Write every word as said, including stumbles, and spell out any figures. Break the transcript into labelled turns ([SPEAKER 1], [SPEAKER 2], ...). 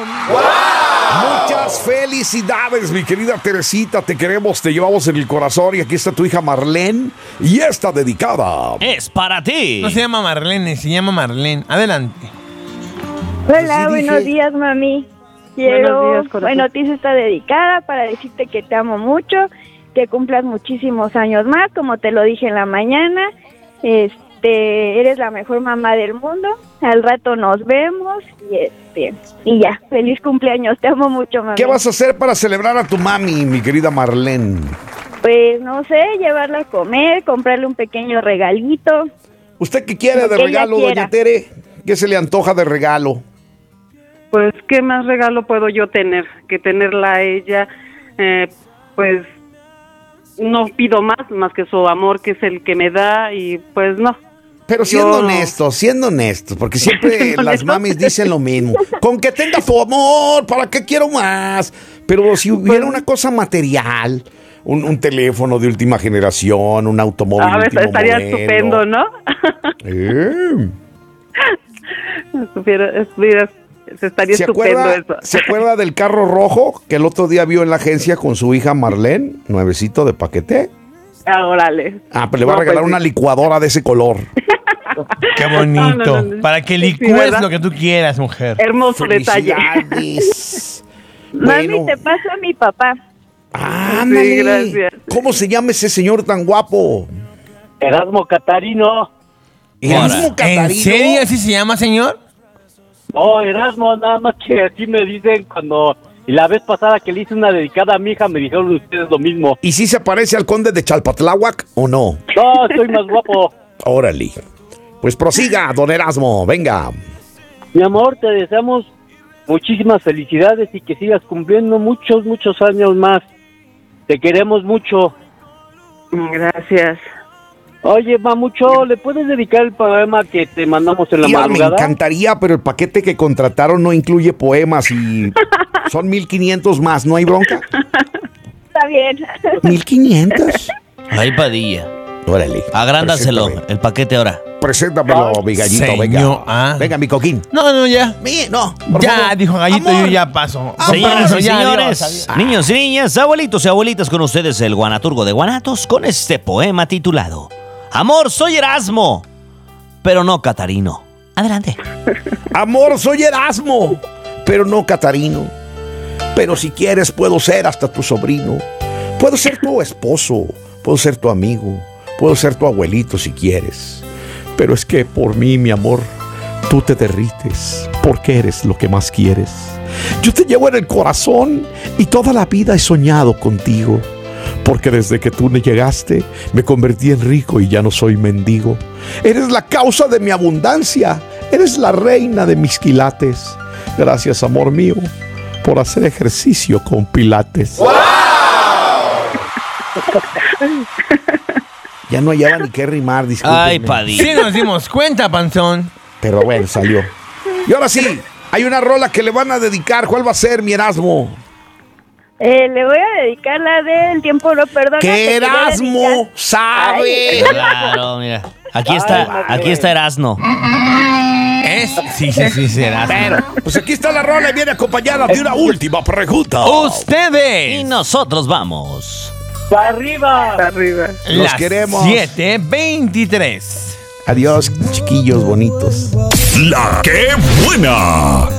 [SPEAKER 1] ¡Wow! Muchas felicidades, mi querida Teresita. Te queremos, te llevamos en el corazón. Y aquí está tu hija Marlene. Y esta dedicada
[SPEAKER 2] es para ti.
[SPEAKER 3] No se llama Marlene, se llama Marlene. Adelante.
[SPEAKER 4] Hola, buenos días, mami. Quiero,
[SPEAKER 5] Buenos días,
[SPEAKER 4] bueno, Tiza está dedicada para decirte que te amo mucho, que cumplas muchísimos años más, como te lo dije en la mañana. Este, eres la mejor mamá del mundo. Al rato nos vemos y este, y ya, feliz cumpleaños, te amo mucho, mami.
[SPEAKER 1] ¿Qué vas a hacer para celebrar a tu mami, mi querida Marlene?
[SPEAKER 4] Pues no sé, llevarla a comer, comprarle un pequeño regalito.
[SPEAKER 1] ¿Usted qué quiere
[SPEAKER 4] Lo
[SPEAKER 1] de
[SPEAKER 4] que ella
[SPEAKER 1] regalo,
[SPEAKER 4] quiera.
[SPEAKER 1] doña Tere? ¿Qué se le antoja de regalo?
[SPEAKER 5] Pues, ¿qué más regalo puedo yo tener que tenerla a ella? Eh, pues, no pido más, más que su amor, que es el que me da, y pues no.
[SPEAKER 1] Pero siendo
[SPEAKER 5] Yo-
[SPEAKER 1] honestos, siendo honestos, porque siempre
[SPEAKER 5] Siendo
[SPEAKER 1] las
[SPEAKER 5] honestos.
[SPEAKER 1] mamis dicen lo mismo. Con que tenga su amor, ¿para qué quiero más? Pero si hubiera una cosa material, un, un teléfono de última generación, un automóvil
[SPEAKER 5] A ver,
[SPEAKER 1] último
[SPEAKER 5] estaría
[SPEAKER 1] modelo.
[SPEAKER 5] estupendo, ¿no?
[SPEAKER 1] Eh.
[SPEAKER 5] Estuviera, estuviera- se estaría
[SPEAKER 1] ¿Se
[SPEAKER 5] estupendo
[SPEAKER 1] acuerda,
[SPEAKER 5] eso.
[SPEAKER 1] ¿Se acuerda del carro rojo que el otro día vio en la agencia con su hija Marlene? Nuevecito de paquete.
[SPEAKER 5] Ah, órale.
[SPEAKER 1] Ah, pero le va a
[SPEAKER 5] No,
[SPEAKER 1] regalar
[SPEAKER 5] pues,
[SPEAKER 1] una licuadora de ese color.
[SPEAKER 3] Qué bonito.
[SPEAKER 5] No, no, no, no.
[SPEAKER 3] Para que
[SPEAKER 5] Sí,
[SPEAKER 3] licúes
[SPEAKER 5] ¿verdad?
[SPEAKER 3] lo que tú quieras, mujer.
[SPEAKER 5] Hermoso detalle.
[SPEAKER 1] Felicidades.
[SPEAKER 4] Mami,
[SPEAKER 1] Bueno.
[SPEAKER 4] te paso a mi papá.
[SPEAKER 1] Ándale.
[SPEAKER 5] Sí, gracias.
[SPEAKER 1] ¿Cómo se llama ese señor tan guapo?
[SPEAKER 6] Erasmo Catarino.
[SPEAKER 1] Erasmo
[SPEAKER 3] ¿En
[SPEAKER 1] Catarino.
[SPEAKER 3] serio así se llama, señor?
[SPEAKER 6] Oh, Erasmo, nada más que así me dicen cuando... Y la vez pasada que le hice una dedicada a mi hija, me dijeron ustedes lo mismo.
[SPEAKER 1] ¿Y si se parece al conde de Chalpatláhuac o no?
[SPEAKER 6] No, soy más guapo.
[SPEAKER 1] Órale. Pues prosiga, don Erasmo, venga.
[SPEAKER 6] Mi amor, te deseamos muchísimas felicidades y que sigas cumpliendo muchos, muchos años más. Te queremos mucho.
[SPEAKER 5] Gracias.
[SPEAKER 6] Oye, Mamucho, ¿le puedes dedicar el poema que te mandamos en la
[SPEAKER 1] Mira, me
[SPEAKER 6] madrugada?
[SPEAKER 1] encantaría, pero el paquete que contrataron no incluye poemas y son mil quinientos más, ¿no hay bronca?
[SPEAKER 4] Está bien.
[SPEAKER 1] ¿mil quinientos?
[SPEAKER 2] Ay, Padilla.
[SPEAKER 1] Órale.
[SPEAKER 2] Agrándaselo,
[SPEAKER 1] Preséntame.
[SPEAKER 2] el paquete ahora.
[SPEAKER 1] Preséntamelo, mi gallito,
[SPEAKER 3] Señor,
[SPEAKER 1] venga.
[SPEAKER 3] ah.
[SPEAKER 1] Venga, mi coquín.
[SPEAKER 3] No, no, ya.
[SPEAKER 1] Mi- no, por
[SPEAKER 3] Ya,
[SPEAKER 1] favor.
[SPEAKER 3] dijo Gallito,
[SPEAKER 1] Amor.
[SPEAKER 3] yo ya paso. Con
[SPEAKER 2] Señoras
[SPEAKER 3] permiso,
[SPEAKER 2] y
[SPEAKER 3] ya,
[SPEAKER 2] señores,
[SPEAKER 3] adiós, adiós.
[SPEAKER 2] niños y niñas, abuelitos y abuelitas, con ustedes el guanaturgo de Guanatos con este poema titulado Amor, soy Erasmo, pero no Catarino. Adelante.
[SPEAKER 1] Amor, soy Erasmo, pero no Catarino. Pero si quieres, puedo ser hasta tu sobrino. Puedo ser tu esposo, puedo ser tu amigo, puedo ser tu abuelito si quieres. Pero es que por mí, mi amor, tú te derrites, porque eres lo que más quieres. Yo te llevo en el corazón y toda la vida he soñado contigo. Porque desde que tú me llegaste, me convertí en rico y ya no soy mendigo. Eres la causa de mi abundancia, eres la reina de mis quilates. Gracias, amor mío, por hacer ejercicio con pilates. ¡Wow! Ya no hallaba ni qué rimar, discúlpenme.
[SPEAKER 2] Ay, Padilla.
[SPEAKER 3] Sí nos dimos cuenta, panzón.
[SPEAKER 1] Pero bueno, salió. Y ahora sí, hay una rola que le van a dedicar. ¿Cuál va a ser, mi Erasmo?
[SPEAKER 4] Eh, le voy a dedicar la del tiempo no perdona.
[SPEAKER 1] Que
[SPEAKER 4] te quería
[SPEAKER 1] Erasmo
[SPEAKER 4] dedicar.
[SPEAKER 1] sabe.
[SPEAKER 2] Claro, mira. Aquí está, aquí está Erasno.
[SPEAKER 3] Es, sí, sí, sí, será.
[SPEAKER 1] Pero, pues aquí está la rola y viene acompañada de una última pregunta.
[SPEAKER 3] Ustedes.
[SPEAKER 2] Y nosotros vamos.
[SPEAKER 6] ¡Para arriba!
[SPEAKER 5] Arriba.
[SPEAKER 1] Los
[SPEAKER 3] Las
[SPEAKER 1] queremos.
[SPEAKER 3] siete veintitrés.
[SPEAKER 1] Adiós, chiquillos bonitos.
[SPEAKER 7] La que buena.